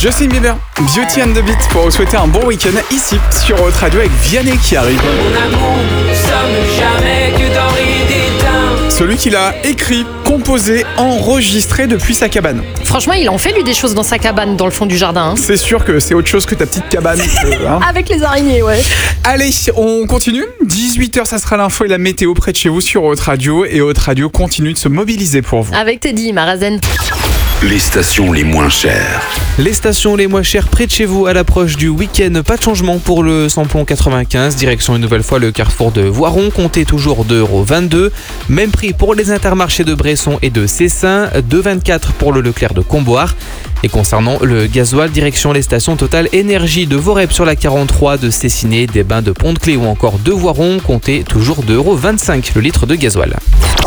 Justin Bieber, Beauty and the Beat pour vous souhaiter un bon week-end ici sur Haute Radio avec Vianney qui arrive. Mon amour, nous sommes jamais que dans l'étain. Celui qui l'a écrit, composé, enregistré depuis sa cabane. Franchement, il en fait lui des choses dans sa cabane, dans le fond du jardin. C'est sûr que c'est autre chose que ta petite cabane. Avec les araignées, ouais. Allez, on continue. 18h, ça sera l'info et la météo près de chez vous sur Haute Radio. Et Haute Radio continue de se mobiliser pour vous. Avec Teddy, Marazen. Les stations les moins chères. Les stations les moins chères près de chez vous à l'approche du week-end. Pas de changement pour le samplon 95. Direction une nouvelle fois le carrefour de Voiron. Comptez toujours 2,22 €. Même prix pour les intermarchés de Bresson et de Cessin. 2,24 € pour le Leclerc de Comboire. Et concernant le gasoil, direction les stations Total Énergie de Vorep sur la 43, de Cessiné, des Bains de Pont-de-Clé ou encore de Voiron. Comptez toujours 2,25 € le litre de gasoil.